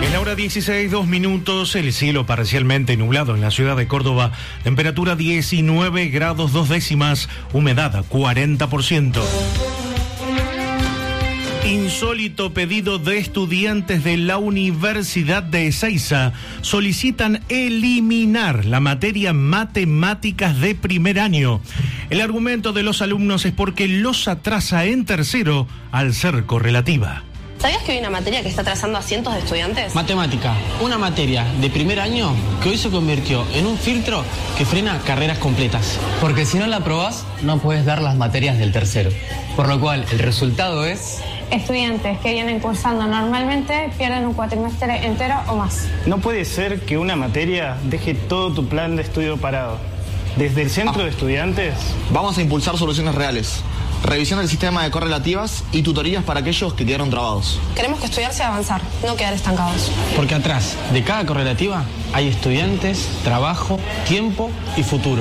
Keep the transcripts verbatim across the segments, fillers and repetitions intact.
En la hora dieciséis, dos minutos, el cielo parcialmente nublado en la ciudad de Córdoba, temperatura diecinueve grados dos décimas, humedad cuarenta por ciento. Insólito pedido de estudiantes de la Universidad de Ezeiza. Solicitan eliminar la materia matemáticas de primer año. El argumento de los alumnos es porque los atrasa en tercero al ser correlativa. ¿Sabías que hay una materia que está atrasando a cientos de estudiantes? Matemática, una materia de primer año que hoy se convirtió en un filtro que frena carreras completas. Porque si no la aprobás, no puedes dar las materias del tercero. Por lo cual, el resultado es... Estudiantes que vienen cursando normalmente pierden un cuatrimestre entero o más. No puede ser que una materia deje todo tu plan de estudio parado. Desde el centro ah. de estudiantes... Vamos a impulsar soluciones reales. Revisión del sistema de correlativas y tutorías para aquellos que quedaron trabados. Queremos que estudiar sea avanzar, no quedar estancados. Porque atrás de cada correlativa hay estudiantes, trabajo, tiempo y futuro.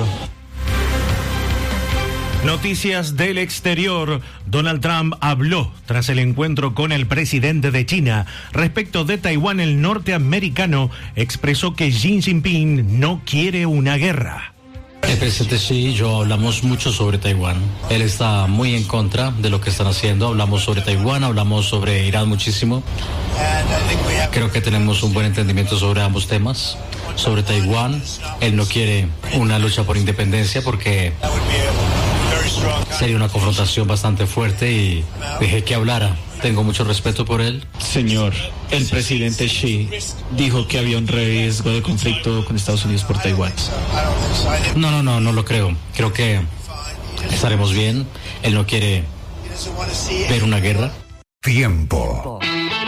Noticias del exterior. Donald Trump habló tras el encuentro con el presidente de China. Respecto de Taiwán, el norteamericano expresó que Xi Jinping no quiere una guerra. El presidente Xi y yo hablamos mucho sobre Taiwán. Él está muy en contra de lo que están haciendo. Hablamos sobre Taiwán, hablamos sobre Irán muchísimo. Creo que tenemos un buen entendimiento sobre ambos temas. Sobre Taiwán, él no quiere una lucha por independencia porque sería una confrontación bastante fuerte y dejé que hablara. Tengo mucho respeto por él. Señor, el presidente Xi dijo que había un riesgo de conflicto con Estados Unidos por Taiwán. No, no, no, no lo creo. Creo que estaremos bien. Él no quiere ver una guerra. Tiempo.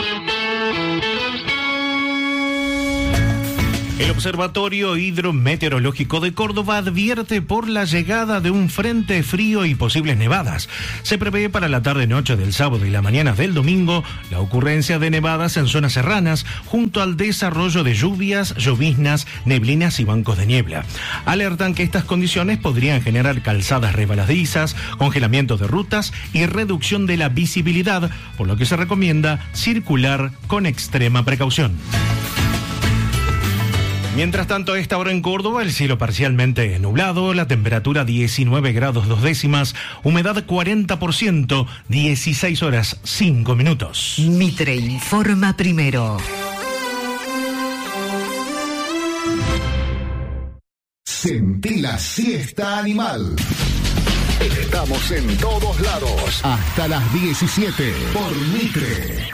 El Observatorio Hidrometeorológico de Córdoba advierte por la llegada de un frente frío y posibles nevadas. Se prevé para la tarde-noche del sábado y la mañana del domingo la ocurrencia de nevadas en zonas serranas, junto al desarrollo de lluvias, lloviznas, neblinas y bancos de niebla. Alertan que estas condiciones podrían generar calzadas resbaladizas, congelamiento de rutas y reducción de la visibilidad, por lo que se recomienda circular con extrema precaución. Mientras tanto, a esta hora en Córdoba, el cielo parcialmente nublado, la temperatura diecinueve grados dos décimas, humedad cuarenta por ciento, dieciséis horas cinco minutos. Mitre informa primero. Sentí la siesta animal. Estamos en todos lados. Hasta las diecisiete por Mitre.